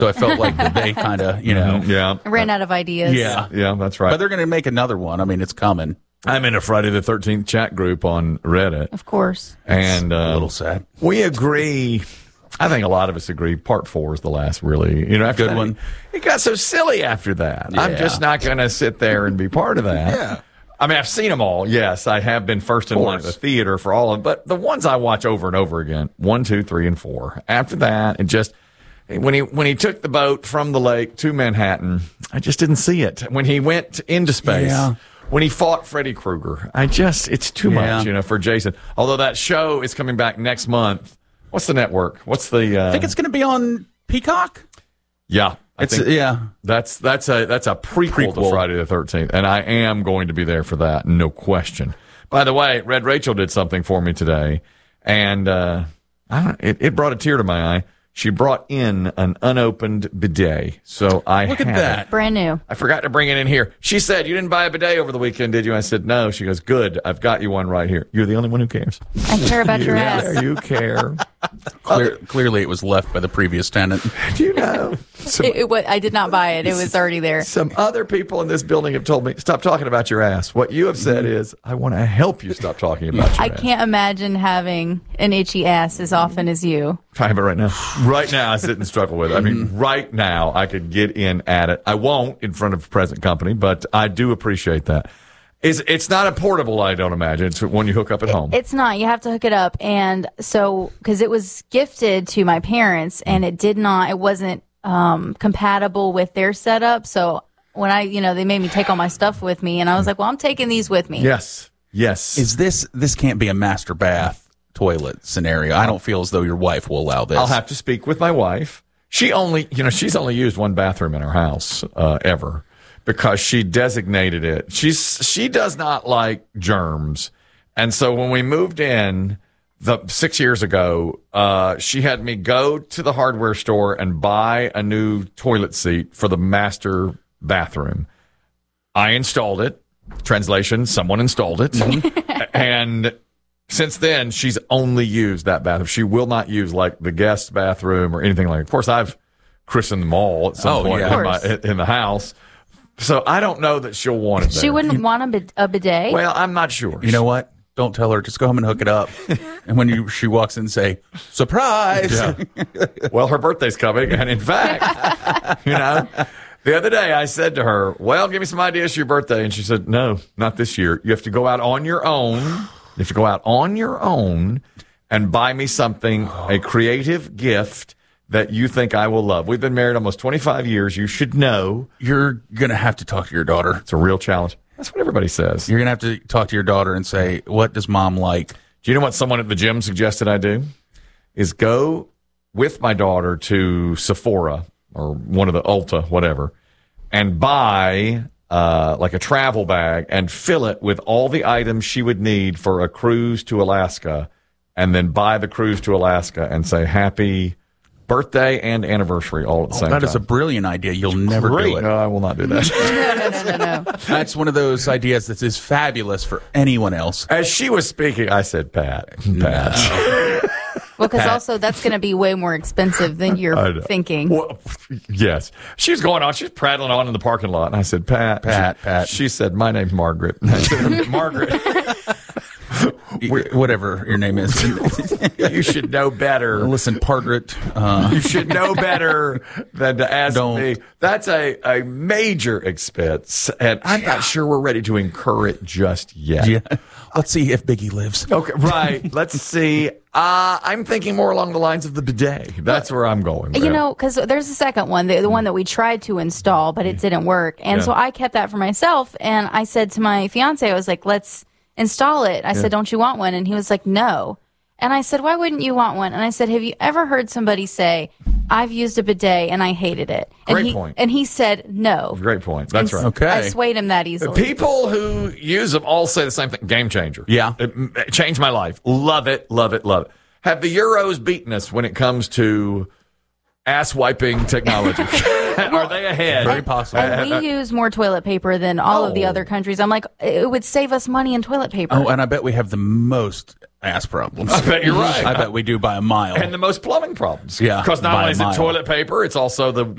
So I felt like that they kind of, Yeah. Ran out of ideas. Yeah, that's right. But they're going to make another one. I mean, it's coming. I'm in a Friday the 13th chat group on Reddit. Of course. And A little sad. we agree. I think a lot of us agree. Part 4 is the last really, after Good that, one. It got so silly after that. I'm Yeah. just not going to sit there and be part of that. Yeah. I mean, I've seen them all. Yes, I have been first in line at the theater for all of them. But the ones I watch over and over again, 1, 2, 3, and 4. After that, it just when he took the boat from the lake to Manhattan, I just didn't see it. When he went into space. Yeah. When he fought Freddy Krueger, it's too much, for Jason. Although that show is coming back next month. What's the network? What's the? I think it's going to be on Peacock. Yeah, That's a prequel to Friday the 13th, and I am going to be there for that, no question. By the way, Red Rachel did something for me today, and it brought a tear to my eye. She brought in an unopened bidet. So I Look at that. Brand new. I forgot to bring it in here. She said, "You didn't buy a bidet over the weekend, did you?" I said, "No." She goes, "Good. I've got you one right here." You're the only one who cares. I care about your ass. You care. Clearly, it was left by the previous tenant. Do you know? I did not buy it. It was already there. Some other people in this building have told me, stop talking about your ass. What you have said is, I want to help you stop talking about your ass. I can't imagine having an itchy ass as often as you. I have it right now. Right now, I sit and struggle with it. I mean, right now, I could get in at it. I won't in front of present company, but I do appreciate that. It's not a portable, I don't imagine. It's one you hook up at home. It's not. You have to hook it up. And so, because it was gifted to my parents and it wasn't compatible with their setup. So when they made me take all my stuff with me, and I was like, well, I'm taking these with me. Yes. Is this can't be a master bath toilet scenario? I don't feel as though your wife will allow this. I'll have to speak with my wife. She's only used one bathroom in her house ever because she designated it. She does not like germs. And so when we moved in 6 years ago, she had me go to the hardware store and buy a new toilet seat for the master bathroom. I installed it. Translation, someone installed it. And since then, she's only used that bathroom. She will not use like the guest bathroom or anything like that. Of course, I've christened them all at some point in the house. So I don't know that she'll want it there. She wouldn't want a bidet? Well, I'm not sure. You know what? Don't tell her. Just go home and hook it up. And when she walks in, say, "Surprise!" Yeah. Well, her birthday's coming, and in fact, the other day I said to her, "Well, give me some ideas for your birthday," and she said, "No, not this year. You have to go out on your own. You have to go out on your own and buy me something, a creative gift that you think I will love. We've been married almost 25 years. You should know." You're gonna have to talk to your daughter. It's a real challenge. That's what everybody says. You're gonna have to talk to your daughter and say, "What does mom like?" Do you know what someone at the gym suggested I do? Is go with my daughter to Sephora or one of the Ulta, whatever, and buy like a travel bag and fill it with all the items she would need for a cruise to Alaska, and then buy the cruise to Alaska and say happy birthday and anniversary all at the same time. That is a brilliant idea. You'll never do it. No, I will not do that. No. That's one of those ideas that is fabulous for anyone else. As she was speaking, I said, Pat. Well, because also that's going to be way more expensive than you're thinking. Well, yes. She was going on. She was prattling on in the parking lot. And I said, Pat. She said, "My name's Margaret." And I said, "Margaret." Whatever your name is. You should know better. Listen, Pargret. You should know better than to ask me. That's a major expense, and I'm not sure we're ready to incur it just yet. Yeah. Let's see if Biggie lives. Okay, right. Let's see. I'm thinking more along the lines of the bidet. That's where I'm going. Because there's a second one, the one that we tried to install, but it didn't work. And so I kept that for myself, and I said to my fiance, I was like, let's install it. I said, "Don't you want one?" And he was like, "No." And I said, "Why wouldn't you want one?" And I said, "Have you ever heard somebody say, I've used a bidet and I hated it?" Great point. And he said, "No." Great point. That's right. Okay. I swayed him that easily. People who use them all say the same thing. Game changer. Yeah. It changed my life. Love it, love it, love it. Have the Euros beaten us when it comes to ass wiping technology? Are they ahead? Very possible. And we use more toilet paper than all of the other countries. I'm like, it would save us money in toilet paper. Oh, and I bet we have the most ass problems. I bet you're right. I bet we do by a mile. And the most plumbing problems. Yeah, Because not by only a is it mile. toilet paper, it's also the